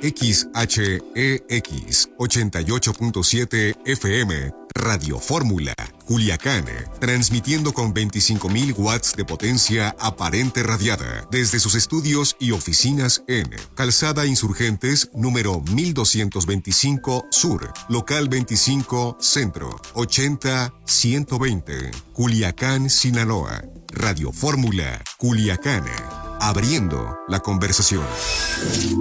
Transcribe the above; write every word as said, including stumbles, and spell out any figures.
X H E X ochenta y ocho punto siete F M, Radio Fórmula, Culiacán, transmitiendo con veinticinco mil watts de potencia aparente radiada desde sus estudios y oficinas en Calzada Insurgentes número mil doscientos veinticinco Sur, local veinticinco Centro, ochenta ciento veinte, Culiacán, Sinaloa. Radio Fórmula, Culiacán, abriendo la conversación.